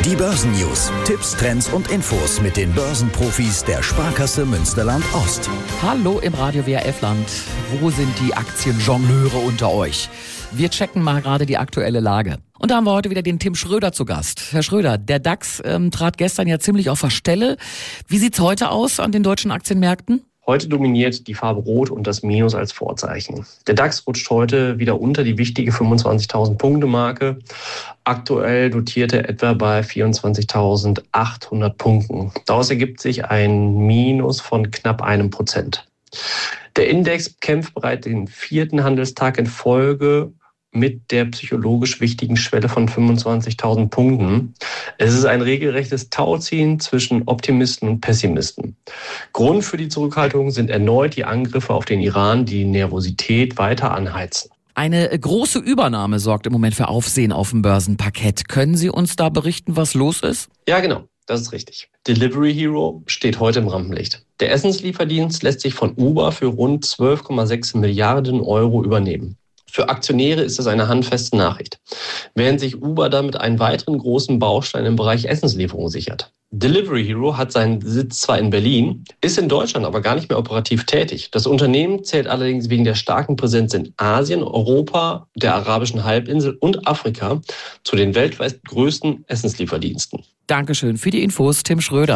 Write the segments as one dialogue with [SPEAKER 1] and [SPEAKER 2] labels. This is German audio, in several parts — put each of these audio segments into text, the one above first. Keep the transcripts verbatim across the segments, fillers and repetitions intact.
[SPEAKER 1] Die Börsennews, Tipps, Trends und Infos mit den Börsenprofis der Sparkasse Münsterland-Ost.
[SPEAKER 2] Hallo im Radio W R F-Land. Wo sind die Aktienjongleure unter euch? Wir checken mal gerade die aktuelle Lage. Und da haben wir heute wieder den Tim Schröder zu Gast. Herr Schröder, der DAX ähm, trat gestern ja ziemlich auf der Stelle. Wie sieht's heute aus an den deutschen Aktienmärkten?
[SPEAKER 3] Heute dominiert die Farbe Rot und das Minus als Vorzeichen. Der DAX rutscht heute wieder unter die wichtige fünfundzwanzigtausend Punkte Marke. Aktuell dotiert er etwa bei vierundzwanzigtausendachthundert Punkten. Daraus ergibt sich ein Minus von knapp einem Prozent. Der Index kämpft bereits den vierten Handelstag in Folge mit der psychologisch wichtigen Schwelle von fünfundzwanzigtausend Punkten. Es ist ein regelrechtes Tauziehen zwischen Optimisten und Pessimisten. Grund für die Zurückhaltung sind erneut die Angriffe auf den Iran, die Nervosität weiter anheizen.
[SPEAKER 2] Eine große Übernahme sorgt im Moment für Aufsehen auf dem Börsenparkett. Können Sie uns da berichten, was los ist?
[SPEAKER 3] Ja, genau. Das ist richtig. Delivery Hero steht heute im Rampenlicht. Der Essenslieferdienst lässt sich von Uber für rund zwölf Komma sechs Milliarden Euro übernehmen. Für Aktionäre ist das eine handfeste Nachricht, während sich Uber damit einen weiteren großen Baustein im Bereich Essenslieferung sichert. Delivery Hero hat seinen Sitz zwar in Berlin, ist in Deutschland aber gar nicht mehr operativ tätig. Das Unternehmen zählt allerdings wegen der starken Präsenz in Asien, Europa, der arabischen Halbinsel und Afrika zu den weltweit größten Essenslieferdiensten.
[SPEAKER 2] Dankeschön für die Infos, Tim Schröder.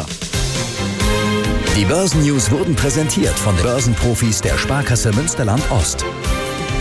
[SPEAKER 1] Die Börsennews wurden präsentiert von den Börsenprofis der Sparkasse Münsterland-Ost.